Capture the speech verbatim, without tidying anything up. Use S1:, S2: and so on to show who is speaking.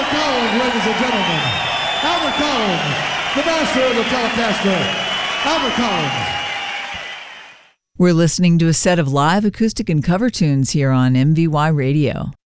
S1: Albert Collins, ladies and gentlemen. Albert Collins, the master of the Telecaster. Albert Collins.
S2: We're listening to a set of live acoustic and cover tunes here on M V Y Radio.